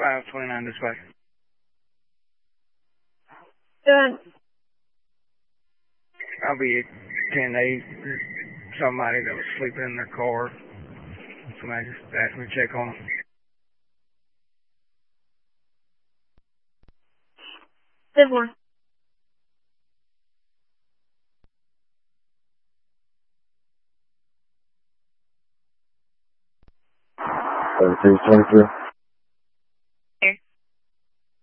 529 dispatch. Doing. I'll be at 10-8. Somebody that was sleeping in their car. Somebody just asked me to check on them. There's more. Everything's 23.